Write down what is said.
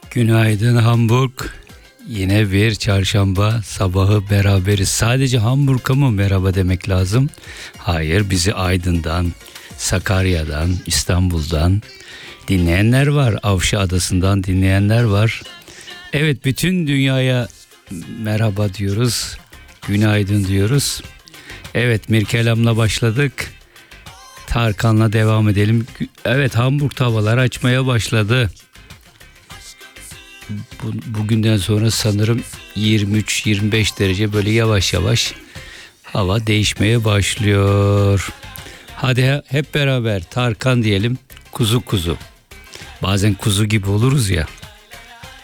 Günaydın Hamburg. Yine bir çarşamba sabahı beraberiz. Sadece Hamburg'a mı merhaba demek lazım? Hayır, bizi Aydın'dan, Sakarya'dan, İstanbul'dan dinleyenler var. Avşa Adası'ndan dinleyenler var. Evet, bütün dünyaya merhaba diyoruz. Günaydın diyoruz. Evet, Mirkelam'la başladık. Tarkan'la devam edelim. Evet, Hamburg havalar açmaya başladı. Bugünden sonra sanırım 23-25 derece, böyle yavaş yavaş hava değişmeye başlıyor. Hadi hep beraber Tarkan diyelim. Kuzu kuzu. Bazen kuzu gibi oluruz ya.